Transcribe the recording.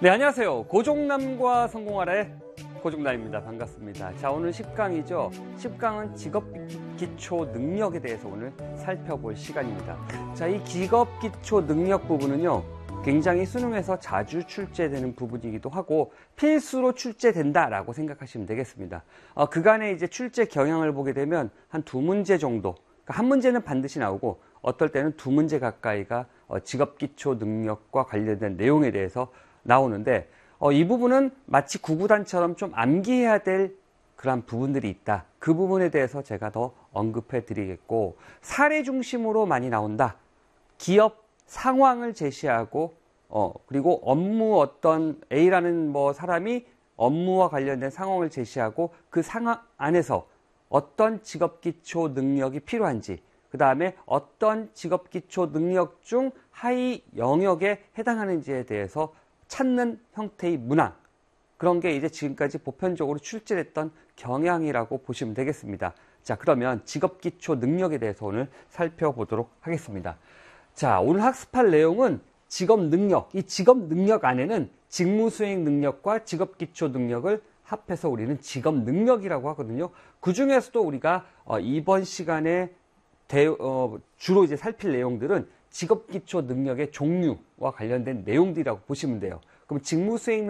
네, 안녕하세요. 고종남과 성공하라의 고종남입니다. 반갑습니다. 자, 오늘 10강이죠. 10강은 직업기초능력에 대해서 오늘 살펴볼 시간입니다. 자, 이 직업기초능력 부분은요, 굉장히 수능에서 자주 출제되는 부분이기도 하고 필수로 출제된다라고 생각하시면 되겠습니다. 그간의 이제 출제 경향을 보게 되면 한 두 문제 정도, 그러니까 한 문제는 반드시 나오고 어떨 때는 두 문제 가까이가 직업기초능력과 관련된 내용에 대해서 나오는데 이 부분은 마치 구구단처럼 좀 암기해야 될 그런 부분들이 있다. 그 부분에 대해서 제가 더 언급해 드리겠고, 사례 중심으로 많이 나온다. 기업 상황을 제시하고 그리고 업무 어떤 A라는 사람이 업무와 관련된 상황을 제시하고 그 상황 안에서 어떤 직업기초 능력이 필요한지, 그 다음에 어떤 직업기초 능력 중 하위 영역에 해당하는지에 대해서 찾는 형태의 문항, 그런 게 이제 지금까지 보편적으로 출제됐던 경향이라고 보시면 되겠습니다. 자, 그러면 직업기초 능력에 대해서 오늘 살펴보도록 하겠습니다. 자, 오늘 학습할 내용은 직업능력, 이 직업능력 안에는 직무수행 능력과 직업기초 능력을 합해서 우리는 직업능력이라고 하거든요. 그 중에서도 우리가 이번 시간에 주로 이제 살필 내용들은 직업기초 능력의 종류와 관련된 내용들이라고 보시면 돼요. 그럼 직무수행